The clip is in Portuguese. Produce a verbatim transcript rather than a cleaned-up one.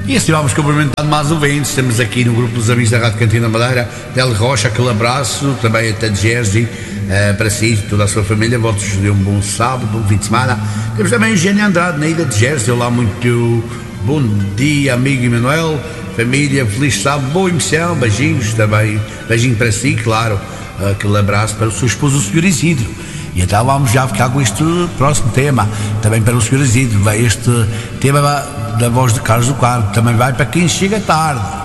E assim vamos cumprimentando mais ouvintes. Estamos aqui no grupo dos amigos da Rádio Cantina Madeira. Del Rocha, aquele abraço. Também até de Jersey, uh, para si e toda a sua família. Votos de um bom sábado, bom fim de semana. Temos também o Eugênio Andrade, na ilha de Jersey. Olá, muito bom dia, amigo Emanuel. Família, feliz sábado, boa emissão. Beijinhos também. Beijinho para si, claro. Uh, aquele abraço para o seu esposo, o senhor Isidro. E então vamos já ficar com este próximo tema. Também para o senhor Isidro. Vai este tema da voz de Carlos do Carmo. Também vai para quem chega tarde.